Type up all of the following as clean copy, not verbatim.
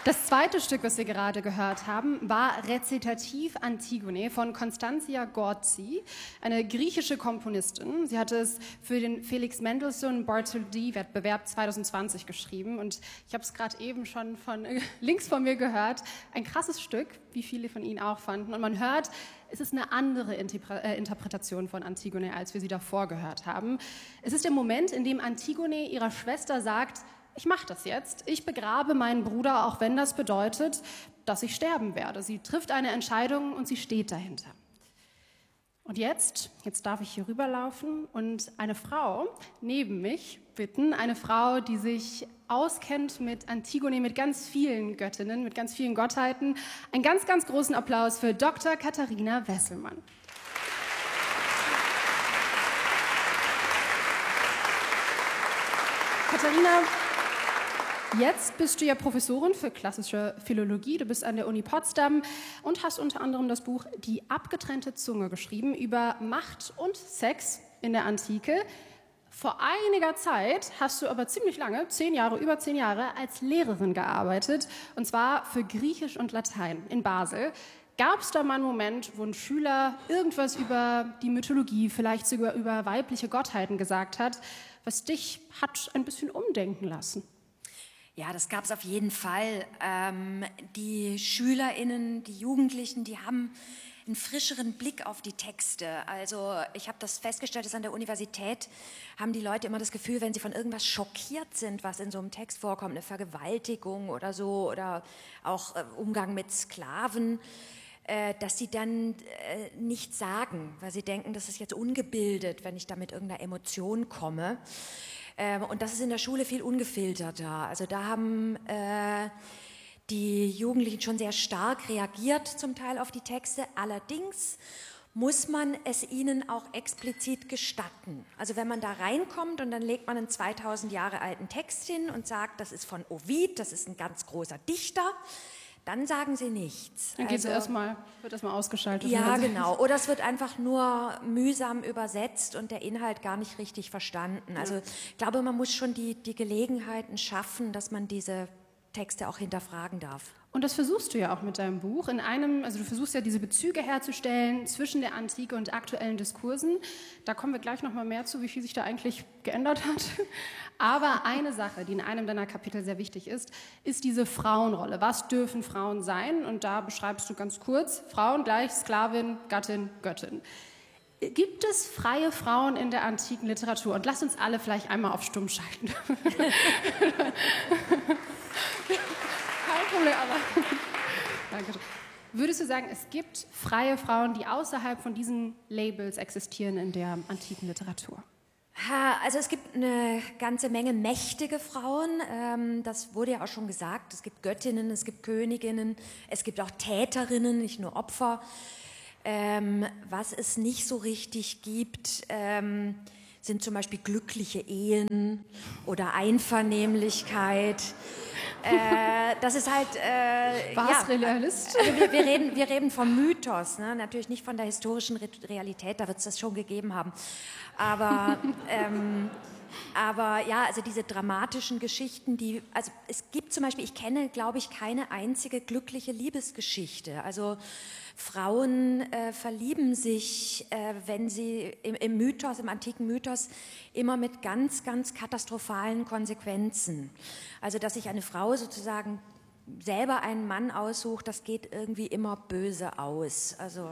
Das zweite Stück, was wir gerade gehört haben, war Rezitativ Antigone von Constantia Gorzi, eine griechische Komponistin. Sie hatte es für den Felix Mendelssohn Bartholdy-Wettbewerb 2020 geschrieben und ich habe es gerade eben schon von links von mir gehört. Ein krasses Stück, wie viele von Ihnen auch fanden. Und man hört, es ist eine andere Interpretation von Antigone, als wir sie davor gehört haben. Es ist der Moment, in dem Antigone ihrer Schwester sagt: Ich mache das jetzt. Ich begrabe meinen Bruder, auch wenn das bedeutet, dass ich sterben werde. Sie trifft eine Entscheidung und sie steht dahinter. Und jetzt darf ich hier rüberlaufen und eine Frau neben mich bitten, eine Frau, die sich auskennt mit Antigone, mit ganz vielen Göttinnen, mit ganz vielen Gottheiten. Einen ganz, ganz großen Applaus für Dr. Katharina Wesselmann. Katharina, jetzt bist du ja Professorin für klassische Philologie. Du bist an der Uni Potsdam und hast unter anderem das Buch Die abgetrennte Zunge geschrieben über Macht und Sex in der Antike. Vor einiger Zeit hast du aber ziemlich lange, über 10 Jahre, als Lehrerin gearbeitet, und zwar für Griechisch und Latein in Basel. Gab es da mal einen Moment, wo ein Schüler irgendwas über die Mythologie, vielleicht sogar über weibliche Gottheiten gesagt hat, was dich hat ein bisschen umdenken lassen? Ja, das gab es auf jeden Fall. Die SchülerInnen, die Jugendlichen, die haben einen frischeren Blick auf die Texte. Also ich habe das festgestellt, dass an der Universität haben die Leute immer das Gefühl, wenn sie von irgendwas schockiert sind, was in so einem Text vorkommt, eine Vergewaltigung oder so, oder auch Umgang mit Sklaven, dass sie dann nichts sagen, weil sie denken, das ist jetzt ungebildet, wenn ich da mit irgendeiner Emotion komme. Und das ist in der Schule viel ungefilterter. Also da haben die Jugendlichen schon sehr stark reagiert zum Teil auf die Texte. Allerdings muss man es ihnen auch explizit gestatten. Also wenn man da reinkommt und dann legt man einen 2000 Jahre alten Text hin und sagt, das ist von Ovid, das ist ein ganz großer Dichter, dann sagen sie nichts. Dann wird erstmal ausgeschaltet. Ja, genau. Oder es wird einfach nur mühsam übersetzt und der Inhalt gar nicht richtig verstanden. Also ich glaube, man muss schon die Gelegenheiten schaffen, dass man diese Texte auch hinterfragen darf. Und das versuchst du ja auch mit deinem Buch. Du versuchst ja diese Bezüge herzustellen zwischen der Antike und aktuellen Diskursen. Da kommen wir gleich noch mal mehr zu, wie viel sich da eigentlich geändert hat. Aber eine Sache, die in einem deiner Kapitel sehr wichtig ist, ist diese Frauenrolle. Was dürfen Frauen sein? Und da beschreibst du ganz kurz: Frauen gleich Sklavin, Gattin, Göttin. Gibt es freie Frauen in der antiken Literatur? Und lass uns alle vielleicht einmal auf Stumm schalten. Kein Problem, aber danke. Würdest du sagen, es gibt freie Frauen, die außerhalb von diesen Labels existieren in der antiken Literatur? Also es gibt eine ganze Menge mächtige Frauen, das wurde ja auch schon gesagt. Es gibt Göttinnen, es gibt Königinnen, es gibt auch Täterinnen, nicht nur Opfer. Was es nicht so richtig gibt, sind zum Beispiel glückliche Ehen oder Einvernehmlichkeit. Das ist halt... Realist? Also wir reden vom Mythos, ne? Natürlich nicht von der historischen Realität, da wird es das schon gegeben haben. Aber ja, also diese dramatischen Geschichten, also es gibt zum Beispiel, ich kenne, glaube ich, keine einzige glückliche Liebesgeschichte. Also Frauen verlieben sich, wenn sie im Mythos, im antiken Mythos, immer mit ganz, ganz katastrophalen Konsequenzen. Also dass sich eine Frau sozusagen selber einen Mann aussucht, das geht irgendwie immer böse aus. Also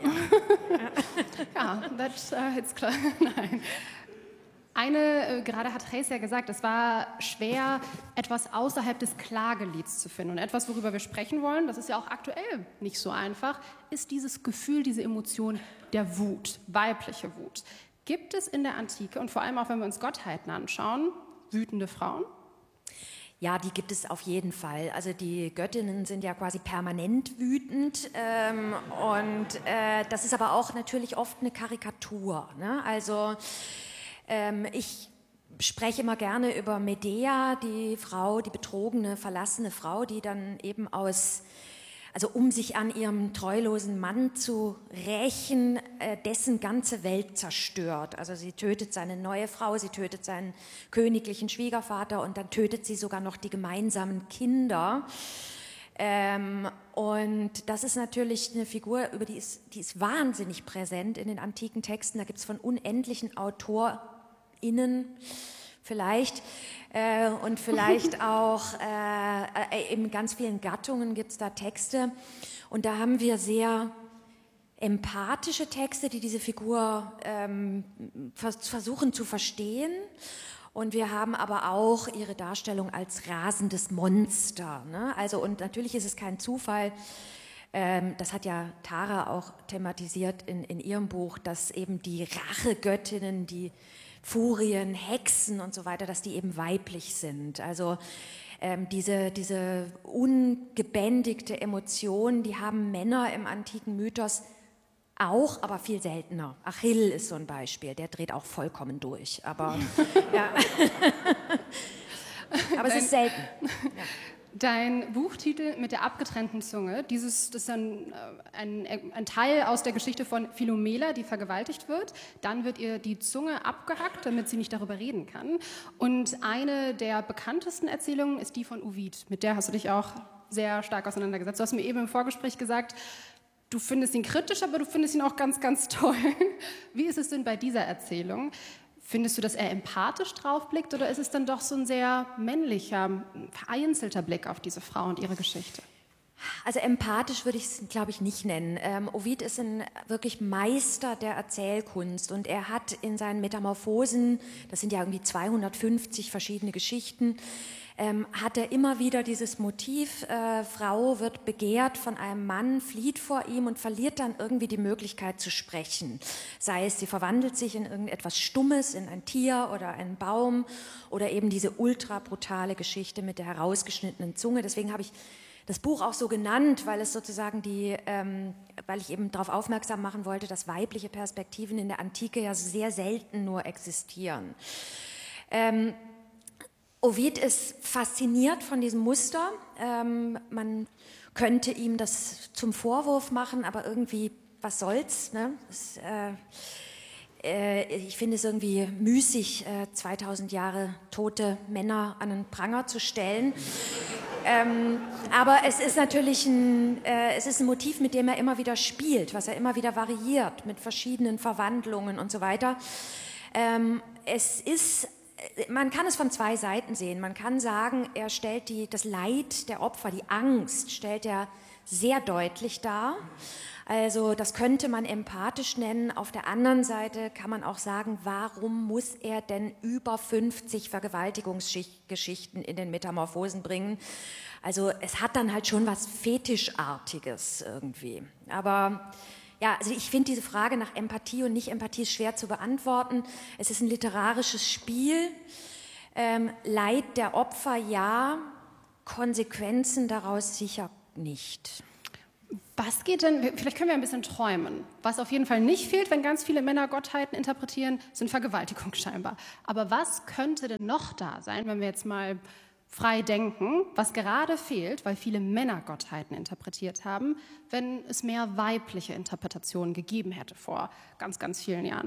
ja, that's it's klar. Nein. Gerade hat Reis ja gesagt, es war schwer, etwas außerhalb des Klagelieds zu finden. Und etwas, worüber wir sprechen wollen, das ist ja auch aktuell nicht so einfach, ist dieses Gefühl, diese Emotion der Wut, weibliche Wut. Gibt es in der Antike und vor allem auch, wenn wir uns Gottheiten anschauen, wütende Frauen? Ja, die gibt es auf jeden Fall. Also die Göttinnen sind ja quasi permanent wütend und das ist aber auch natürlich oft eine Karikatur, ne? Also ich spreche immer gerne über Medea, die Frau, die betrogene, verlassene Frau, die dann eben um sich an ihrem treulosen Mann zu rächen, dessen ganze Welt zerstört. Also sie tötet seine neue Frau, sie tötet seinen königlichen Schwiegervater und dann tötet sie sogar noch die gemeinsamen Kinder. Und das ist natürlich eine Figur, die ist wahnsinnig präsent in den antiken Texten. Da gibt es von unendlichen AutorInnen vielleicht und vielleicht auch in ganz vielen Gattungen gibt es da Texte. Und da haben wir sehr empathische Texte, die diese Figur versuchen zu verstehen. Und wir haben aber auch ihre Darstellung als rasendes Monster. Ne? Also, und natürlich ist es kein Zufall, das hat ja Tara auch thematisiert in ihrem Buch, dass eben die Rachegöttinnen, die Furien, Hexen und so weiter, dass die eben weiblich sind. Also diese ungebändigte Emotion, die haben Männer im antiken Mythos auch, aber viel seltener. Achill ist so ein Beispiel, der dreht auch vollkommen durch. Aber, ja. Aber es ist selten. Ja. Dein Buchtitel mit der abgetrennten Zunge, das ist dann ein Teil aus der Geschichte von Philomela, die vergewaltigt wird. Dann wird ihr die Zunge abgehackt, damit sie nicht darüber reden kann. Und eine der bekanntesten Erzählungen ist die von Ovid. Mit der hast du dich auch sehr stark auseinandergesetzt. Du hast mir eben im Vorgespräch gesagt, du findest ihn kritisch, aber du findest ihn auch ganz, ganz toll. Wie ist es denn bei dieser Erzählung? Findest du, dass er empathisch draufblickt oder ist es dann doch so ein sehr männlicher, vereinzelter Blick auf diese Frau und ihre Geschichte? Also empathisch würde ich es, glaube ich, nicht nennen. Ovid ist ein wirklich Meister der Erzählkunst und er hat in seinen Metamorphosen, das sind ja irgendwie 250 verschiedene Geschichten, hat er immer wieder dieses Motiv, Frau wird begehrt von einem Mann, flieht vor ihm und verliert dann irgendwie die Möglichkeit zu sprechen. Sei es, sie verwandelt sich in irgendetwas Stummes, in ein Tier oder einen Baum oder eben diese ultra brutale Geschichte mit der herausgeschnittenen Zunge. Deswegen habe ich das Buch auch so genannt, weil es sozusagen weil ich eben darauf aufmerksam machen wollte, dass weibliche Perspektiven in der Antike ja sehr selten nur existieren. Ovid ist fasziniert von diesem Muster. Man könnte ihm das zum Vorwurf machen, aber irgendwie, was soll's? Ne? Ich finde es irgendwie müßig, 2000 Jahre tote Männer an den Pranger zu stellen. Aber es ist natürlich ein Motiv, mit dem er immer wieder spielt, was er immer wieder variiert, mit verschiedenen Verwandlungen und so weiter. Man kann es von zwei Seiten sehen. Man kann sagen, er stellt das Leid der Opfer, die Angst, stellt er sehr deutlich dar. Also das könnte man empathisch nennen. Auf der anderen Seite kann man auch sagen, warum muss er denn über 50 Vergewaltigungsgeschichten in den Metamorphosen bringen? Also es hat dann halt schon was Fetischartiges irgendwie. Aber ja, also ich finde diese Frage nach Empathie und Nicht-Empathie schwer zu beantworten. Es ist ein literarisches Spiel. Leid der Opfer ja, Konsequenzen daraus sicher nicht. Was geht denn, vielleicht können wir ein bisschen träumen. Was auf jeden Fall nicht fehlt, wenn ganz viele Männer Gottheiten interpretieren, sind Vergewaltigungen scheinbar. Aber was könnte denn noch da sein, wenn wir jetzt mal frei denken, was gerade fehlt, weil viele Männer Gottheiten interpretiert haben, wenn es mehr weibliche Interpretationen gegeben hätte vor ganz, ganz vielen Jahren?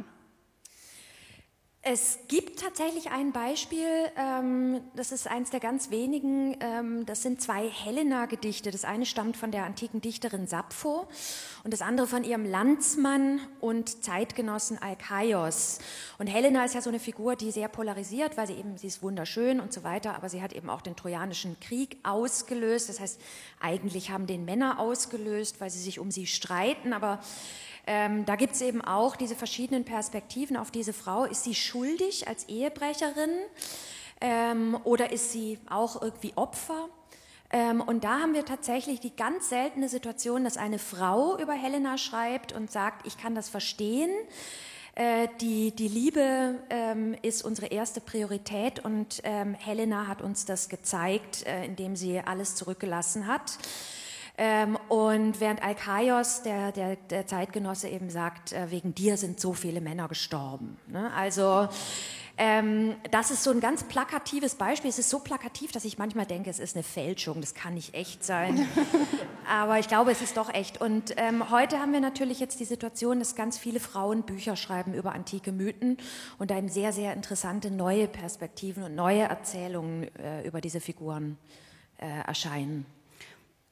Es gibt tatsächlich ein Beispiel, das ist eins der ganz wenigen, das sind zwei Helena-Gedichte. Das eine stammt von der antiken Dichterin Sappho und das andere von ihrem Landsmann und Zeitgenossen Alkaios. Und Helena ist ja so eine Figur, die sehr polarisiert, weil sie ist wunderschön und so weiter, aber sie hat eben auch den Trojanischen Krieg ausgelöst. Das heißt, eigentlich haben den Männer ausgelöst, weil sie sich um sie streiten, aber da gibt es eben auch diese verschiedenen Perspektiven auf diese Frau. Ist sie schuldig als Ehebrecherin oder ist sie auch irgendwie Opfer? Und da haben wir tatsächlich die ganz seltene Situation, dass eine Frau über Helena schreibt und sagt, ich kann das verstehen. Die Liebe ist unsere erste Priorität und Helena hat uns das gezeigt, indem sie alles zurückgelassen hat. Und während Alkaios, der Zeitgenosse, eben sagt, wegen dir sind so viele Männer gestorben. Ne? Also das ist so ein ganz plakatives Beispiel. Es ist so plakativ, dass ich manchmal denke, es ist eine Fälschung, das kann nicht echt sein. Aber ich glaube, es ist doch echt. Und heute haben wir natürlich jetzt die Situation, dass ganz viele Frauen Bücher schreiben über antike Mythen und da eben sehr, sehr interessante neue Perspektiven und neue Erzählungen über diese Figuren erscheinen.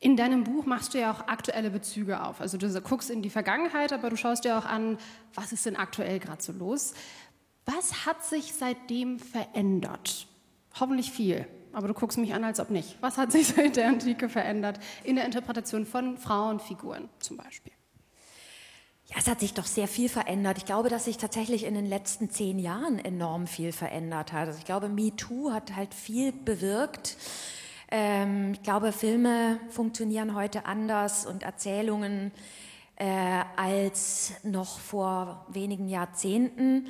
In deinem Buch machst du ja auch aktuelle Bezüge auf. Also du guckst in die Vergangenheit, aber du schaust dir auch an, was ist denn aktuell gerade so los. Was hat sich seitdem verändert? Hoffentlich viel, aber du guckst mich an, als ob nicht. Was hat sich seit der Antike verändert in der Interpretation von Frauenfiguren zum Beispiel? Ja, es hat sich doch sehr viel verändert. Ich glaube, dass sich tatsächlich in den letzten 10 Jahren enorm viel verändert hat. Also ich glaube, MeToo hat halt viel bewirkt. Ich glaube, Filme funktionieren heute anders und Erzählungen als noch vor wenigen Jahrzehnten.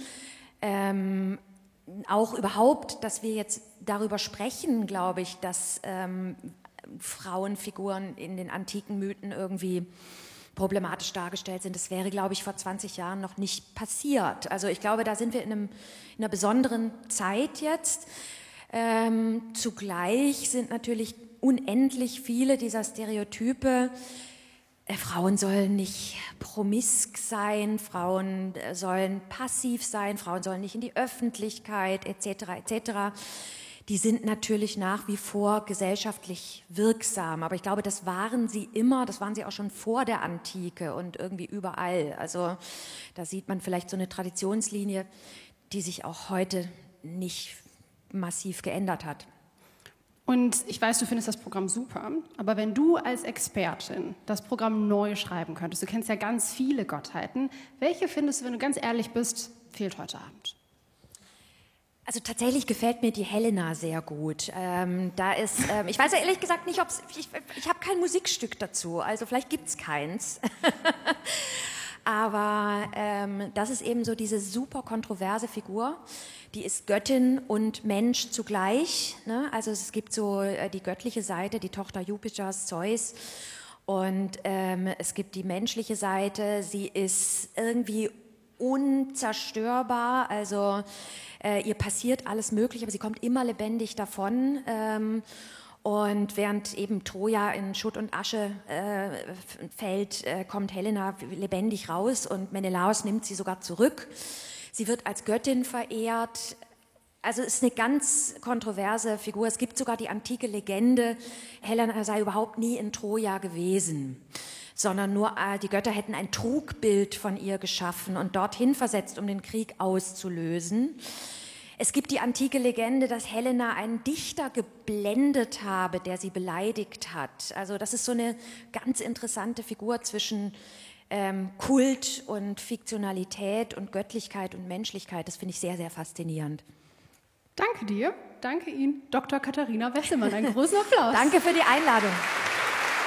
Auch überhaupt, dass wir jetzt darüber sprechen, glaube ich, dass Frauenfiguren in den antiken Mythen irgendwie problematisch dargestellt sind. Das wäre, glaube ich, vor 20 Jahren noch nicht passiert. Also ich glaube, da sind wir in einer besonderen Zeit jetzt. Zugleich sind natürlich unendlich viele dieser Stereotype. Frauen sollen nicht promisk sein, Frauen sollen passiv sein, Frauen sollen nicht in die Öffentlichkeit, etc., etc. Die sind natürlich nach wie vor gesellschaftlich wirksam. Aber ich glaube, das waren sie immer, das waren sie auch schon vor der Antike und irgendwie überall. Also da sieht man vielleicht so eine Traditionslinie, die sich auch heute nicht massiv geändert hat. Und ich weiß, du findest das Programm super, aber wenn du als Expertin das Programm neu schreiben könntest, du kennst ja ganz viele Gottheiten, welche findest du, wenn du ganz ehrlich bist, fehlt heute Abend? Also tatsächlich gefällt mir die Helena sehr gut. Ich weiß ja ehrlich gesagt nicht, ich habe kein Musikstück dazu, also vielleicht gibt es keins. Aber das ist eben so diese super kontroverse Figur. Die ist Göttin und Mensch zugleich. Ne? Also es gibt so die göttliche Seite, die Tochter Jupiters, Zeus. Und es gibt die menschliche Seite. Sie ist irgendwie unzerstörbar. Also ihr passiert alles Mögliche, aber sie kommt immer lebendig davon. Und während eben Troja in Schutt und Asche fällt, kommt Helena lebendig raus und Menelaos nimmt sie sogar zurück. Sie wird als Göttin verehrt. Also es ist eine ganz kontroverse Figur. Es gibt sogar die antike Legende, Helena sei überhaupt nie in Troja gewesen, sondern nur die Götter hätten ein Trugbild von ihr geschaffen und dorthin versetzt, um den Krieg auszulösen. Es gibt die antike Legende, dass Helena einen Dichter geblendet habe, der sie beleidigt hat. Also das ist so eine ganz interessante Figur zwischen Kult und Fiktionalität und Göttlichkeit und Menschlichkeit. Das finde ich sehr, sehr faszinierend. Danke dir, danke Ihnen, Dr. Katharina Wesselmann. Einen großen Applaus. Danke für die Einladung.